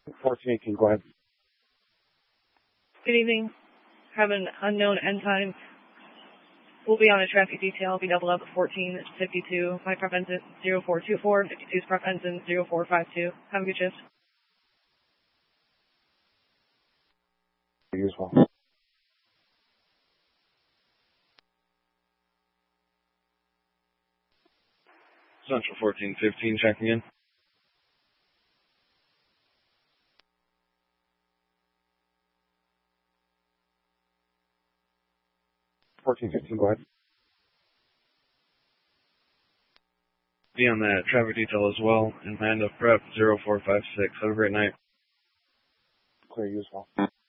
1418, go ahead. Good evening. Have an unknown end time. We'll be on a traffic detail. Be double up at 1452. My prep ends at 0424. 52's prep ends in 0452. Have a good shift. You as well. Central 1415 checking in. Go ahead. Be on that traffic detail as well, and my end of prep 0456. Have a great night. Clear, you as well.